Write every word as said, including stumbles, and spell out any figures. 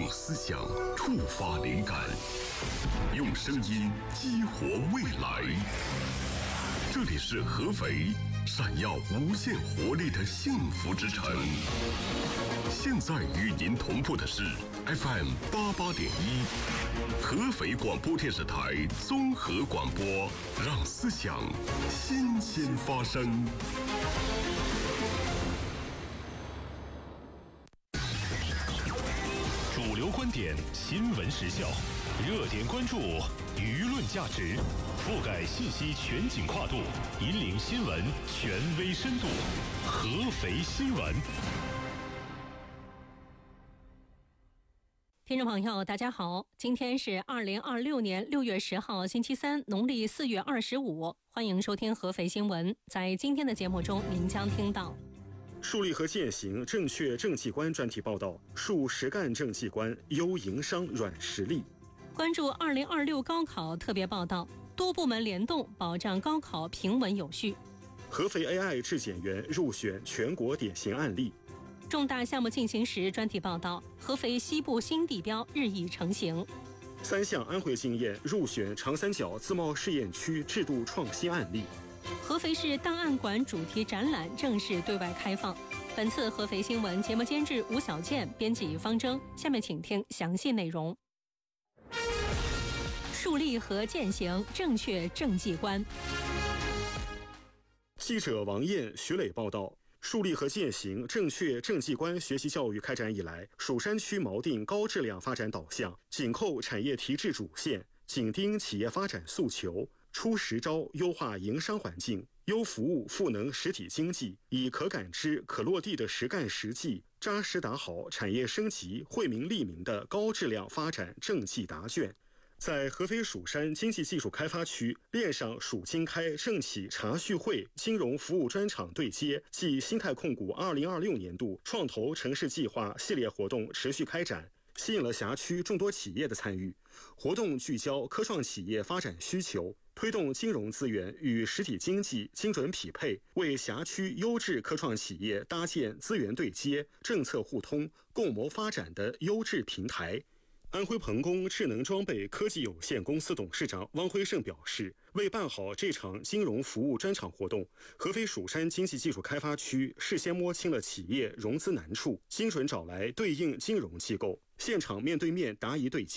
用思想触发灵感，用声音激活未来。这里是合肥，闪耀无限活力的幸福之城。现在与您同步的是 F M 八八点一，合肥广播电视台综合广播，让思想新鲜发生。主流观点，新闻时效，热点关注，舆论价值，覆盖信息全景跨度，引领新闻权威深度。合肥新闻。 听众朋友大家好，今天是二零二六年六月十号星期三，农历四月二十五，欢迎收听合肥新闻。在今天的节目中，您将听到树立和践行正确政绩观专题报道，树实干政绩观，优营商软实力。 关注二零二六高考特别报道，多部门联动保障高考平稳有序。 合肥 A I 质检员入选全国典型案例。 重大项目进行时专题报道，合肥西部新地标日益成型。 三项安徽经验入选长三角自贸试验区制度创新案例。 合肥市档案馆主题展览正式对外开放。本次合肥新闻节目监制吴小健，编辑方征。下面请听详细内容。树立和践行正确政绩观。 记者王燕、徐磊报道，树立和践行正确政绩观学习教育开展以来，蜀山区锚定高质量发展导向，紧扣产业提质主线，紧盯企业发展诉求，出实招优化营商环境，优服务赋能实体经济，以可感知可落地的实干实际，扎实打好产业升级惠民利民的高质量发展政绩答卷。在合肥蜀山经济技术开发区，链上蜀经开政企茶叙会金融服务专场对接暨新泰控股二零二六年度创投城市计划系列活动持续开展，吸引了辖区众多企业的参与。活动聚焦科创企业发展需求，推动金融资源与实体经济精准匹配，为辖区优质科创企业搭建资源对接、政策互通、共谋发展的优质平台。安徽鹏工智能装备科技有限公司董事长汪辉胜表示，为办好这场金融服务专场活动，合肥蜀山经济技术开发区事先摸清了企业融资难处，精准找来对应金融机构，现场面对面答疑对接。